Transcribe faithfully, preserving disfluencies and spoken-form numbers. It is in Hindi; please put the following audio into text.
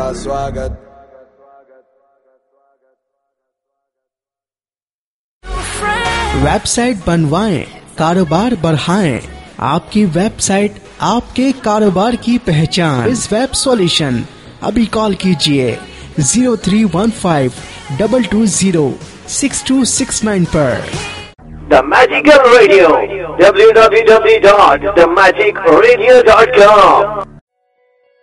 स्वागत। वेबसाइट बनवाएं, कारोबार बढ़ाएं। आपकी वेबसाइट आपके कारोबार की पहचान। इस वेब सॉल्यूशन अभी कॉल कीजिए zero three one five double two zero six to six nine पर। The Magical Radio, w w w dot the magic radio dot com।